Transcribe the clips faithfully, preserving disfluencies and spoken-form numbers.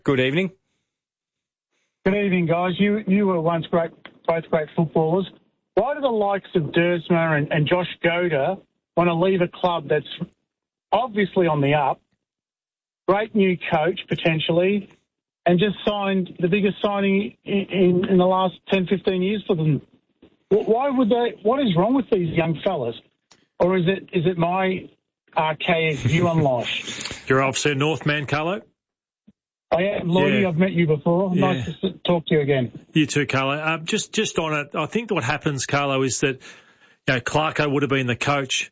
Good evening. Good evening, guys. You you were once great, both great footballers. Why do the likes of Dersma and, and Josh Goda want to leave a club that's obviously on the up, great new coach potentially, and just signed the biggest signing in, in, in the last ten, fifteen years for them? Why would they? What is wrong with these young fellas? Or is it is it my archaic view on life? You're obviously a North man, Carlo. I am, Lloydie. Yeah. I've met you before. Yeah. Nice to talk to you again. You too, Carlo. Uh, just just on it, I think what happens, Carlo, is that you know Clarko would have been the coach.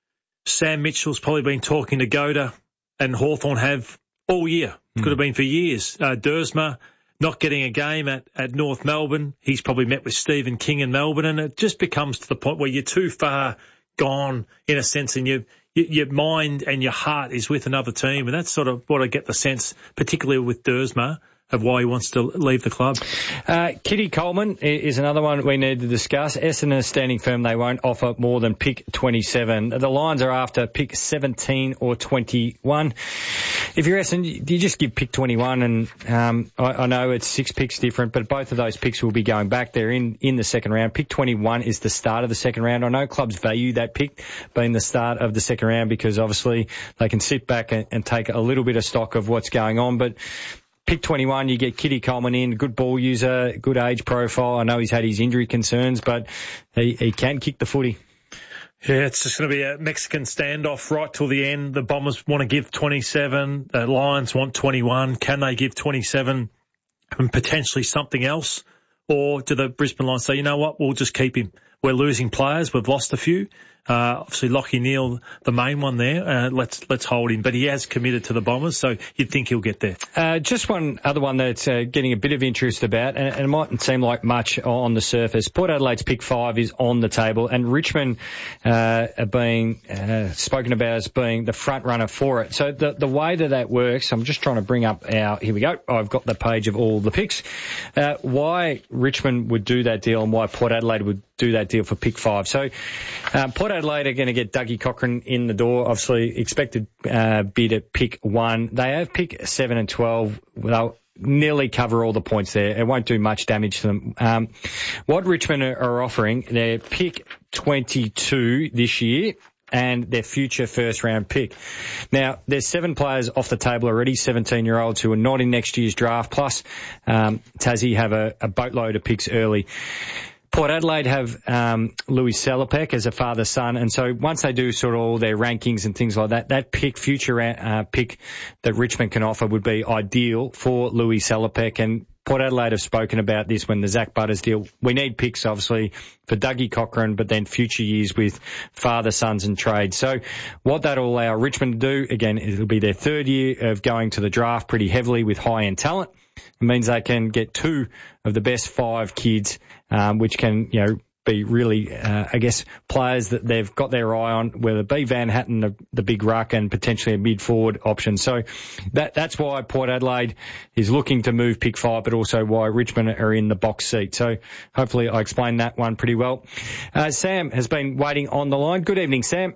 Sam Mitchell's probably been talking to Goda, and Hawthorn have all year. Mm. Could have been for years. Uh, Dersma not getting a game at, at North Melbourne. He's probably met with Stephen King in Melbourne, and it just becomes to the point where you're too far gone, in a sense, and you your mind and your heart is with another team. And that's sort of what I get the sense, particularly with Dersma, of why he wants to leave the club. Uh, Kitty Coleman is another one we need to discuss. Essendon is standing firm they won't offer more than pick twenty-seven. The Lions are after pick seventeen or twenty-one. If you're Essendon, do you just give pick twenty-one? And um, I, I know it's six picks different, but both of those picks will be going back. They're in, in the second round. Pick twenty-one is the start of the second round. I know clubs value that pick being the start of the second round because obviously they can sit back and, and take a little bit of stock of what's going on, but pick twenty-one, you get Kitty Coleman in, good ball user, good age profile. I know he's had his injury concerns, but he, he can kick the footy. Yeah, it's just going to be a Mexican standoff right till the end. The Bombers want to give twenty-seven. The Lions want twenty-one. Can they give twenty-seven and potentially something else? Or do the Brisbane Lions say, you know what, we'll just keep him. We're losing players. We've lost a few. Uh, obviously, Lachie Neale, the main one there. Uh, let's let's hold him. But he has committed to the Bombers, so you'd think he'll get there. Uh, just one other one that's uh, getting a bit of interest about, and, and it mightn't seem like much on the surface. Port Adelaide's pick five is on the table, and Richmond uh, are being uh, spoken about as being the front runner for it. So the the way that that works, I'm just trying to bring up our, here we go, I've got the page of all the picks. Uh, why Richmond would do that deal and why Port Adelaide would do that deal for pick five. So um, Port Adelaide are going to get Dougie Cochran in the door. Obviously, expected uh, bid at pick one. They have pick seven and twelve. They'll nearly cover all the points there. It won't do much damage to them. Um, what Richmond are, are offering, their pick twenty-two this year and their future first-round pick. Now, there's seven players off the table already, seventeen-year-olds who are not in next year's draft, plus um, Tassie have a, a boatload of picks early. Port Adelaide have um, Louis Selipek as a father-son, and so once they do sort of all their rankings and things like that, that pick, future uh, pick that Richmond can offer would be ideal for Louis Selipek. And Port Adelaide have spoken about this when the Zach Butters deal. We need picks, obviously, for Dougie Cochran, but then future years with father, sons and trade. So what that will allow Richmond to do, again, it'll be their third year of going to the draft pretty heavily with high-end talent. It means they can get two of the best five kids, um, which can, you know, be really, uh, I guess, players that they've got their eye on, whether it be Van Hatten, the, the big ruck, and potentially a mid-forward option. So that that's why Port Adelaide is looking to move pick five, but also why Richmond are in the box seat. So hopefully I explained that one pretty well. Uh, Sam has been waiting on the line. Good evening, Sam.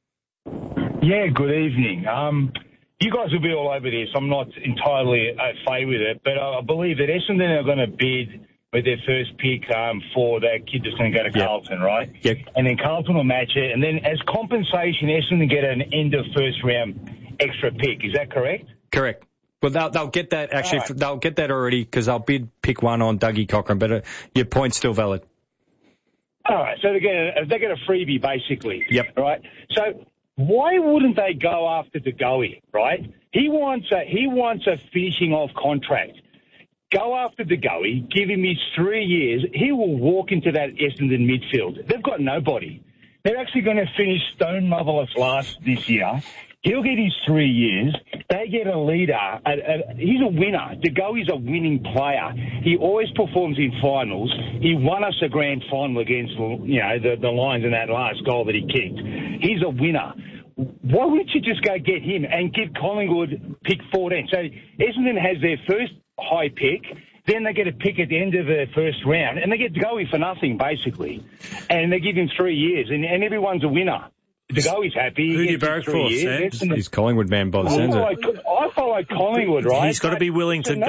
Yeah, good evening. Um, you guys will be all over this. I'm not entirely au fait with it, but I believe that Essendon are going to bid with their first pick um, for that kid that's going to go to yep. Carlton, right? Yep. And then Carlton will match it. And then as compensation, Essendon get an end of first round extra pick. Is that correct? Correct. Well, they'll, they'll get that, actually, right. they'll get that already because they'll bid pick one on Dougie Cochran, but uh, your point's still valid. All right, so they get a, they get a freebie, basically. Yep. Right? So why wouldn't they go after De Goey, right? He wants a, he wants a finishing off contract. Go after De Goey, give him his three years. He will walk into that Essendon midfield. They've got nobody. They're actually going to finish stone motherless last this year. He'll get his three years. They get a leader. A, a, he's a winner. De Goey's a winning player. He always performs in finals. He won us a grand final against, you know, the, the Lions in that last goal that he kicked. He's a winner. Why wouldn't you just go get him and give Collingwood pick fourteen? So Essendon has their first high pick, then they get a pick at the end of the first round, and they get De Goey for nothing, basically. And they give him three years, and, and everyone's a winner. De Goey's happy. Who do you barrack for, Sam? He's Collingwood man by the sounds of it. I follow Collingwood, right? He's got to be willing to